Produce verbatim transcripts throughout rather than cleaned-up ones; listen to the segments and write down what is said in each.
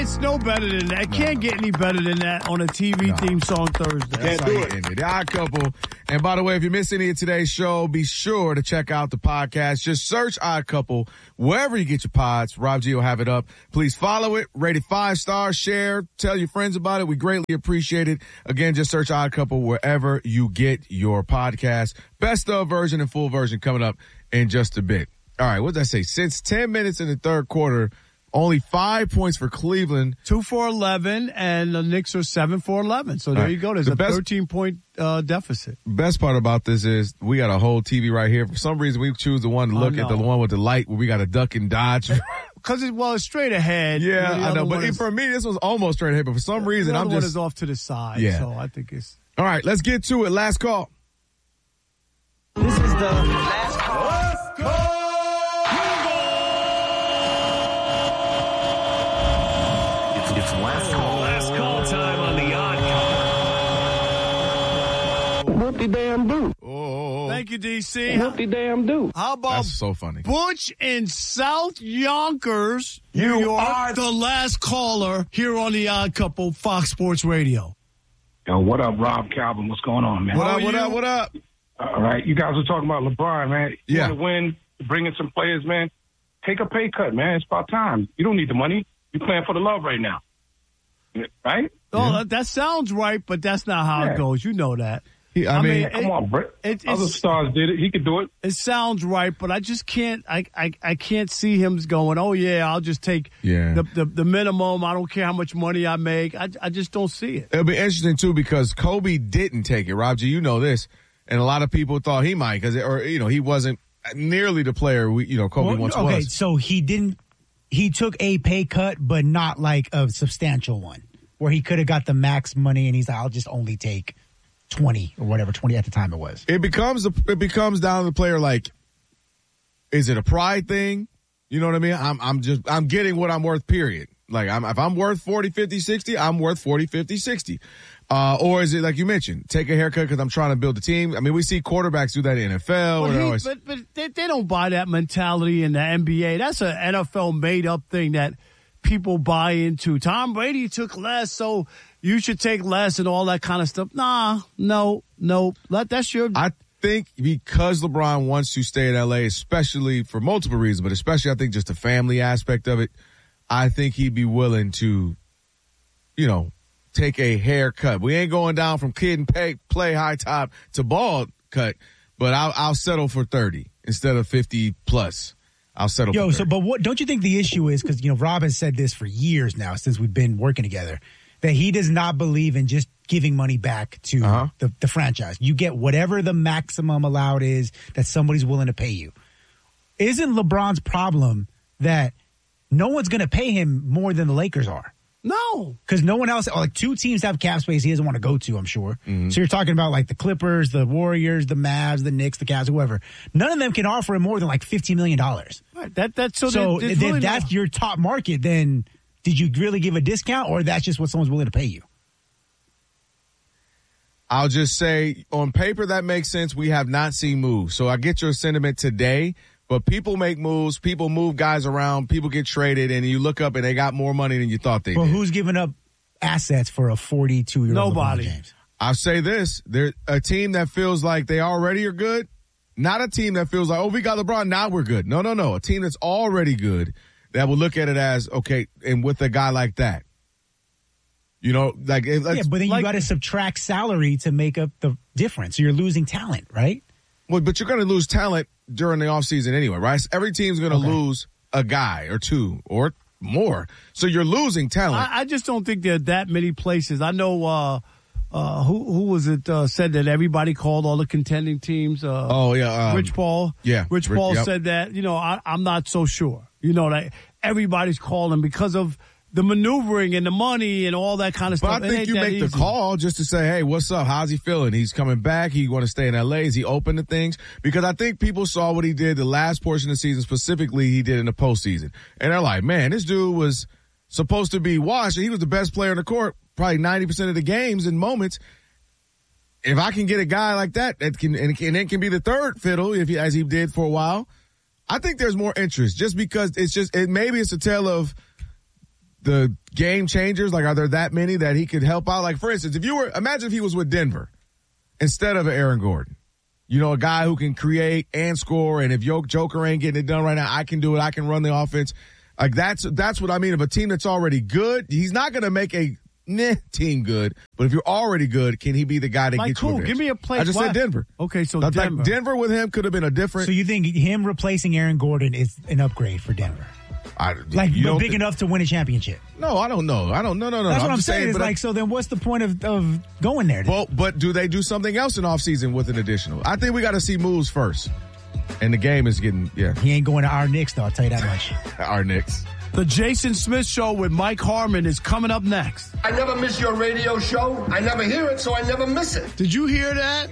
it's no better than that. It No, can't no. get any better than that on a T V No. theme song Thursday. That's how you end it. The Odd Couple. And by the way, if you missed any of today's show, be sure to check out the podcast. Just search Odd Couple wherever you get your pods. Rob G will have it up. Please follow it, rate it five stars, share, tell your friends about it. We greatly appreciate it. Again, just search Odd Couple wherever you get your podcast. Best of version and full version coming up in just a bit. All right, what did I say? Since ten minutes in the third quarter, only five points for Cleveland. Two for eleven, and the Knicks are seven for eleven. So there Right. you go. There's The a best- thirteen-point uh, deficit. Best part about this is we got a whole T V right here. For some reason, we choose the one to Oh, look no. at the one with the light where we got to duck and dodge. Because, it, well, it's straight ahead. Yeah, The I other know. But one is- for me, this was almost straight ahead. But for some reason, the other I'm one just. is off to the side. Yeah. So I think it's. All right, let's get to it. Last call. This is the last call. It's, it's last call. Last call time on the Odd Couple. What the damn do? Oh, Thank you, D C. What the damn do? How about that's so funny. Butch in South Yonkers, New You York, are- the last caller here on the Odd Couple, Fox Sports Radio. Yo, what up, Rob Calvin? What's going on, man? What How up? are What you? up? What up? All right, you guys were talking about LeBron, man. You Yeah. want to win, bring in some players, man. Take a pay cut, man. It's about time. You don't need the money. You're playing for the love right now, right? Oh, Yeah. that, that sounds right, but that's not how Yeah. it goes. You know that. He, I, I mean, mean, Come on, Brett. it- Other it's- stars did it. He could do it. It sounds right, but I just can't. I I, I can't see him going. Oh yeah, I'll just take Yeah. the, the the minimum. I don't care how much money I make. I I just don't see it. it'll be interesting too because Kobe didn't take it. Rob G, you know this, and a lot of people thought he might because, or you know, he wasn't nearly the player we, you know, Kobe Well, once okay, was. so he didn't. He took a pay cut, but not like a substantial one, where he could have got the max money, and he's like, "I'll just only take twenty or whatever, twenty at the time it was." It becomes a, it becomes down to the player. Like, is it a pride thing? You know what I mean? I'm I'm just I'm getting what I'm worth. Period. Like, I'm if I'm worth forty, fifty, sixty, I'm worth forty, fifty, sixty. Uh, or is it like you mentioned, take a haircut because I'm trying to build a team? I mean, we see quarterbacks do that in the N F L. Well, where they're he- always- but but they, they don't buy that mentality in the N B A. That's an N F L made up thing that people buy into. Tom Brady took less, so you should take less and all that kind of stuff. Nah, no, no. Let that's your. I think because LeBron wants to stay in L A, especially for multiple reasons, but especially I think just the family aspect of it, I think he'd be willing to, you know, take a haircut. We ain't going down from kid and pay, play high top to bald cut, but I'll, I'll settle for thirty instead of fifty plus. I'll settle Yo, for so thirty. but what don't you think the issue is? Because you know, Rob has said this for years now since we've been working together, that he does not believe in just giving money back to Uh-huh. the, the franchise. You get whatever the maximum allowed is that somebody's willing to pay you. Isn't LeBron's problem that no one's going to pay him more than the Lakers are? no. Because no one else, like two teams have cap space he doesn't want to go to, I'm sure. Mm-hmm. So you're talking about like the Clippers, the Warriors, the Mavs, the Knicks, the Cavs, whoever. None of them can offer him more than like fifteen million dollars. Right, that that's so. So there- if there's really that's no- your top market, then did you really give a discount or that's just what someone's willing to pay you? I'll just say on paper that makes sense. We have not seen moves. So I get your sentiment today, but people make moves. People move guys around. People get traded and you look up and they got more money than you thought they Well, did. who's giving up assets for a forty-two-year-old Nobody. LeBron James? I'll say this. They're a team that feels like they already are good. Not a team that feels like, oh, we got LeBron, now we're good. No, no, no. A team that's already good that will look at it as, okay, and with a guy like that. You know, like, if, Yeah, but then like- you got to subtract salary to make up the difference. So you're losing talent, right? well, but you're going to lose talent during the offseason anyway, right? So every team's going to Okay. lose a guy or two or more. So you're losing talent. I, I just don't think there are that many places. I know uh, uh, who who was it uh, said that everybody called all the contending teams. Uh, oh, yeah. Um, Rich Paul. yeah, Rich Rich- Paul yep. said that. You know, I, I'm not so sure. You know, that everybody's calling because of the maneuvering and the money and all that kind of But stuff. I It think ain't you that make the easy. call just to say, hey, what's up? How's he feeling? He's coming back. He want to stay in L A. Is he open to things? Because I think people saw what he did the last portion of the season, specifically he did in the postseason. And they're like, man, this dude was supposed to be washed. He was the best player in the court, probably ninety percent of the games and moments. If I can get a guy like that, that can, and it can, it can be the third fiddle, if he, as he did for a while, I think there's more interest just because it's just, it maybe it's a tale of the game changers? Like, are there that many that he could help out? Like, for instance, if you were, imagine if he was with Denver instead of Aaron Gordon. You know, a guy who can create and score, and if Joker ain't getting it done right now, I can do it. I can run the offense. Like, that's that's what I mean. Of a team that's already good, he's not going to make a nah, team good. But if you're already good, can he be the guy that like, gets cool. you? Give me a place. I just Why? said Denver. Okay, so That's Denver. Like Denver with him could have been a different. So you think him replacing Aaron Gordon is an upgrade for Denver? I, like, you but don't big th- enough to win a championship? No, I don't know. I don't. No, no, no. That's no. what I'm, I'm just saying. saying It's but like, I, so then what's the point of, of going there? Well, but do they do something else in offseason with an additional? I think we got to see moves first. And the game is getting, yeah. He ain't going to our Knicks, though, I'll tell you that much. Our Knicks. The Jason Smith Show with Mike Harmon is coming up next. I never miss your radio show. I never hear it, so I never miss it. Did you hear that?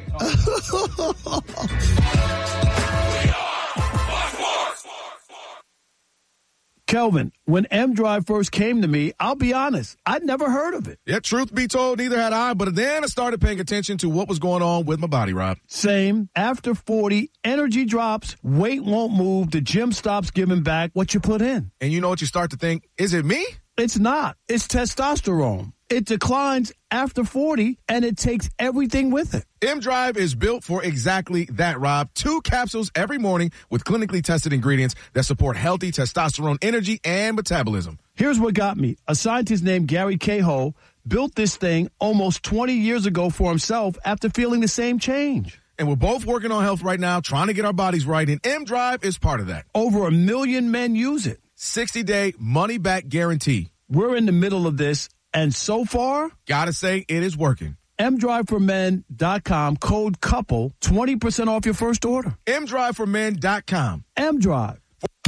Kelvin, when M-Drive first came to me, I'll be honest, I'd never heard of it. Yeah, truth be told, neither had I, but then I started paying attention to what was going on with my body, Rob. Same. After forty, energy drops, weight won't move, the gym stops giving back what you put in. And you know what you start to think? Is it me? It's not. It's testosterone. It declines after forty, and it takes everything with it. M-Drive is built for exactly that, Rob. Two capsules every morning with clinically tested ingredients that support healthy testosterone energy and metabolism. Here's what got me. A scientist named Gary Cahill built this thing almost twenty years ago for himself after feeling the same change. And we're both working on health right now, trying to get our bodies right, and M-Drive is part of that. Over a million men use it. sixty-day money-back guarantee. We're in the middle of this, and so far, gotta say, it is working. M drive for men dot com, code COUPLE, twenty percent off your first order. M drive for men dot com. M-Drive.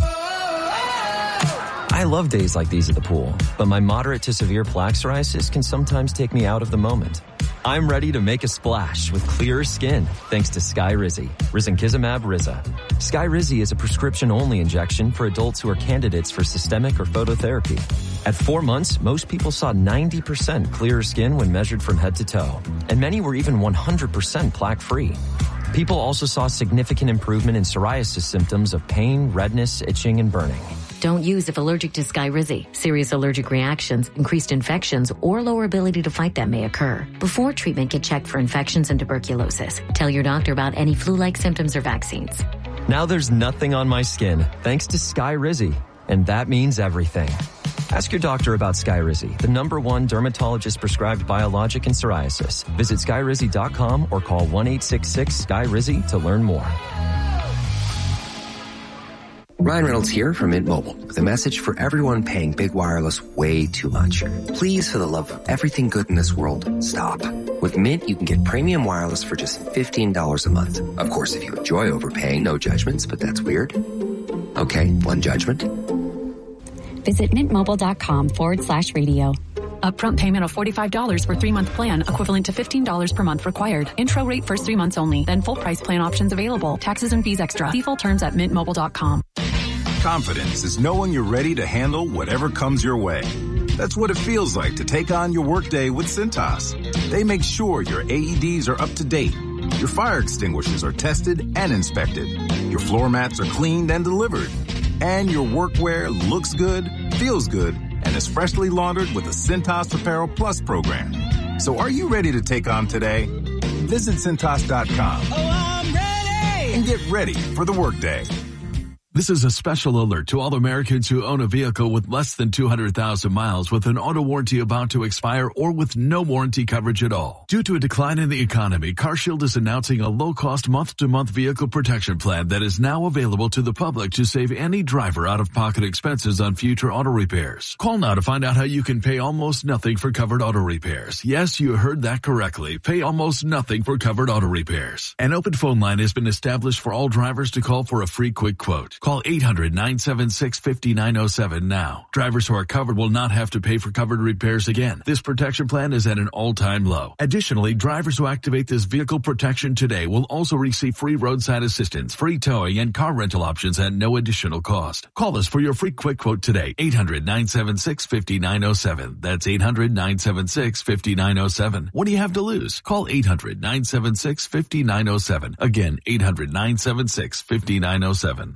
I love days like these at the pool, but my moderate to severe plaque psoriasis can sometimes take me out of the moment. I'm ready to make a splash with clearer skin thanks to Skyrizi, Risankizumab Riza. Skyrizi is a prescription-only injection for adults who are candidates for systemic or phototherapy. At four months, most people saw ninety percent clearer skin when measured from head to toe, and many were even one hundred percent plaque-free. People also saw significant improvement in psoriasis symptoms of pain, redness, itching, and burning. Don't use if allergic to Skyrizi. Serious allergic reactions, increased infections, or lower ability to fight them may occur. Before treatment, get checked for infections and tuberculosis. Tell your doctor about any flu-like symptoms or vaccines. Now there's nothing on my skin thanks to Skyrizi, and that means everything. Ask your doctor about Skyrizi, the number one dermatologist-prescribed biologic in psoriasis. Visit skyrizi dot com or call one eight six six Sky Rizzi to learn more. Ryan Reynolds here from Mint Mobile with a message for everyone paying big wireless way too much. Please, for the love of everything good in this world, stop. With Mint, you can get premium wireless for just fifteen dollars a month. Of course, if you enjoy overpaying, no judgments, but that's weird. Okay, one judgment. Visit mintmobile.com forward slash radio. Upfront payment of forty-five dollars for three-month plan, equivalent to fifteen dollars per month required. Intro rate first three months only, then full price plan options available. Taxes and fees extra. See full terms at mint mobile dot com. Confidence is knowing you're ready to handle whatever comes your way. That's what it feels like to take on your workday with Cintas. They make sure your A E Ds are up to date, your fire extinguishers are tested and inspected, your floor mats are cleaned and delivered, and your workwear looks good, feels good, and is freshly laundered with the Cintas Apparel Plus program. So are you ready to take on today? Visit Cintas dot com. Oh, I'm ready! And get ready for the workday. This is a special alert to all Americans who own a vehicle with less than two hundred thousand miles with an auto warranty about to expire or with no warranty coverage at all. Due to a decline in the economy, CarShield is announcing a low-cost month-to-month vehicle protection plan that is now available to the public to save any driver out-of-pocket expenses on future auto repairs. Call now to find out how you can pay almost nothing for covered auto repairs. Yes, you heard that correctly. Pay almost nothing for covered auto repairs. An open phone line has been established for all drivers to call for a free quick quote. Call eight hundred, nine seven six, five nine zero seven now. Drivers who are covered will not have to pay for covered repairs again. This protection plan is at an all-time low. Additionally, drivers who activate this vehicle protection today will also receive free roadside assistance, free towing, and car rental options at no additional cost. Call us for your free quick quote today. eight hundred, nine seven six, five nine zero seven. That's eight hundred, nine seven six, five nine zero seven. What do you have to lose? Call eight hundred, nine seven six, five nine zero seven. Again, eight hundred, nine seven six, five nine zero seven.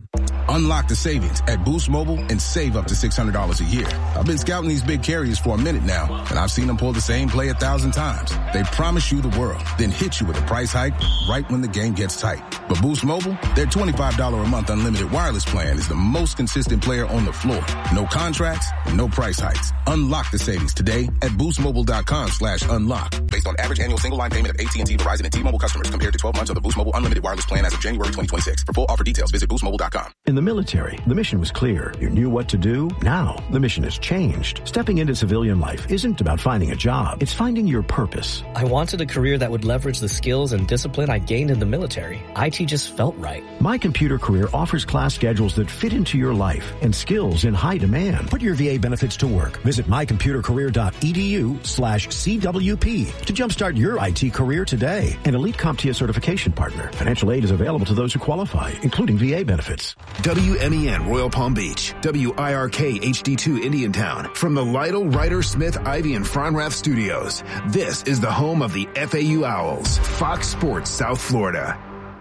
Unlock the savings at Boost Mobile and save up to six hundred dollars a year. I've been scouting these big carriers for a minute now, and I've seen them pull the same play a thousand times. They promise you the world, then hit you with a price hike right when the game gets tight. But Boost Mobile, their twenty-five dollars a month unlimited wireless plan is the most consistent player on the floor. No contracts, no price hikes. Unlock the savings today at boostmobile.com slash unlock. Based on average annual single line payment of A T and T, Verizon, and T-Mobile customers compared to twelve months of the Boost Mobile unlimited wireless plan as of January twenty twenty-six. For full offer details, visit boost mobile dot com. In the military, the mission was clear. You knew what to do. Now, the mission has changed. Stepping into civilian life isn't about finding a job. It's finding your purpose. I wanted a career that would leverage the skills and discipline I gained in the military. I T just felt right. My Computer Career offers class schedules that fit into your life and skills in high demand. Put your V A benefits to work. Visit mycomputercareer.edu slash CWP to jumpstart your I T career today. An elite CompTIA certification partner. Financial aid is available to those who qualify, including V A benefits. W M E N Royal Palm Beach, W I R K H D two Indiantown. From the Lytle, Ryder, Smith, Ivy, and Fronrath studios, this is the home of the F A U Owls, Fox Sports South Florida.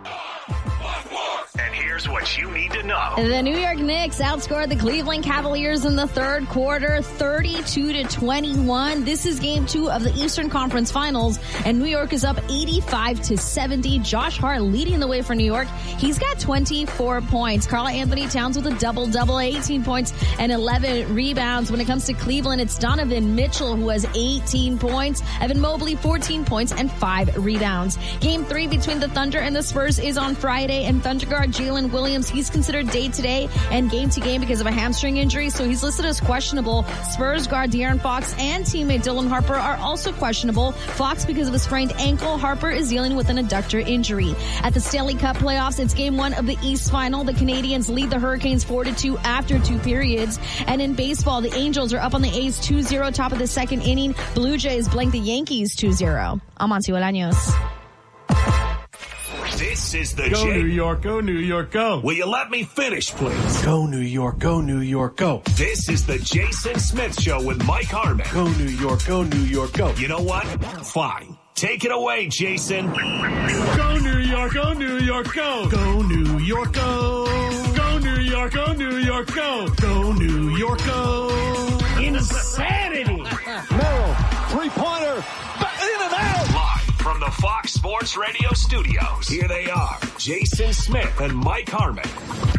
And here's what you need to know. The New York Knicks outscored the Cleveland Cavaliers in the third quarter, thirty-two to twenty-one. This is game two of the Eastern Conference Finals, and New York is up eighty-five to seventy. Josh Hart leading the way for New York. He's got twenty-four points. Karl Anthony Towns with a double-double, eighteen points and eleven rebounds. When it comes to Cleveland, it's Donovan Mitchell who has eighteen points. Evan Mobley, fourteen points and five rebounds. Game three between the Thunder and the Spurs is on Friday, and Thunder guard Jalen Williams, he's considered day-to-day and game-to-game because of a hamstring injury, so he's listed as questionable. Spurs guard De'Aaron Fox and teammate Dylan Harper are also questionable. Fox because of a sprained ankle. Harper is dealing with an adductor injury. At the Stanley Cup playoffs, it's game one of the East Final. The Canadians lead the Hurricanes four to two after two periods. And in baseball, the Angels are up on the A's two zero top of the second inning. Blue Jays blank the Yankees two zero. I'm Monty Bolaños. This is the Go J- New York, go New York, go. Will you let me finish, please? Go New York, go New York, go. This is the Jason Smith Show with Mike Harmon. Go New York, go New York, go. You know what? Fine. Take it away, Jason. Go New York, go New York, go. Go New York, go. Go New York, go New York, go. Go New York, go. Insanity. Merrill, three-pointer, in and out. Live from the Fox Sports Radio studios, here they are, Jason Smith and Mike Harmon.